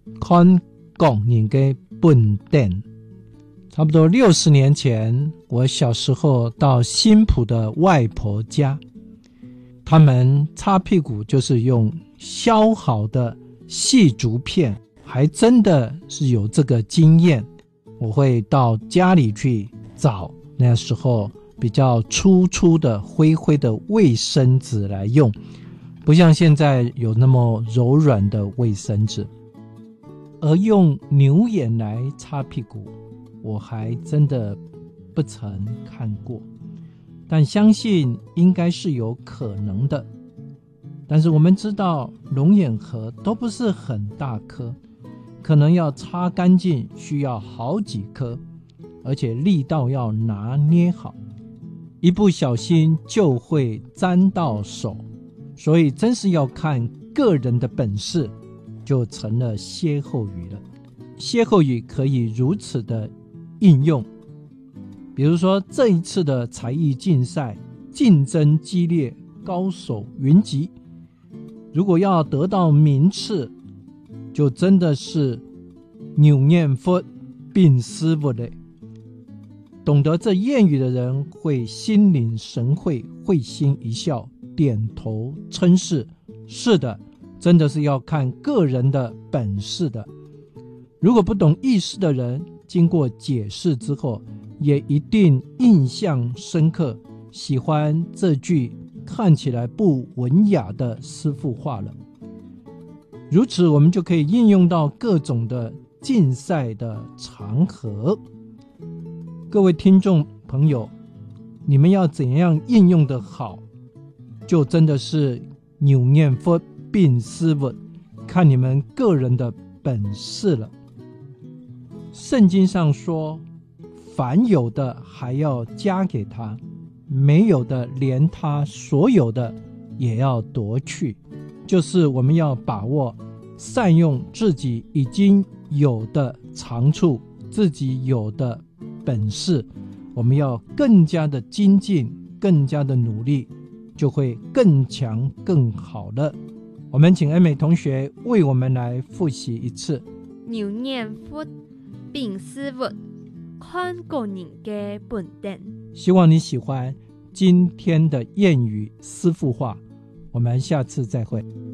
看讲人的本店。差不多60年前，我小时候到新埔的外婆家，他们擦屁股就是用削好的细竹片，还真的是有这个经验。我会到家里去找那时候比较粗的灰的卫生纸来用，不像现在有那么柔软的卫生纸。而用牛眼来擦屁股，我还真的不曾看过，但相信应该是有可能的。但是我们知道龙眼核都不是很大颗，可能要擦干净需要好几颗，而且力道要拿捏好，一不小心就会沾到手，所以真是要看个人的本事，就成了歇后语了。歇后语可以如此的应用，比如说这一次的才艺竞赛竞争激烈，高手云集，如果要得到名次，就真的是牛念佛并师傅的。懂得这谚语的人会心领神会，会心一笑，点头称是。是的，真的是要看个人的本事的。如果不懂意思的人，经过解释之后，也一定印象深刻，喜欢这句看起来不文雅的师父话了。如此，我们就可以应用到各种的竞赛的场合。各位听众朋友，你们要怎样应用的好，就真的是牛念佛并师傅，看你们个人的本事了。圣经上说，凡有的还要加给他，没有的连他所有的也要夺去。就是我们要把握善用自己已经有的长处，自己有的本事，我们要更加的精进，更加的努力，就会更强更好了。我们请恩美同学为我们来复习一次。 牛念佛并师傅，看个人的本店。 希望你喜欢今天的谚语师父话，我们下次再会。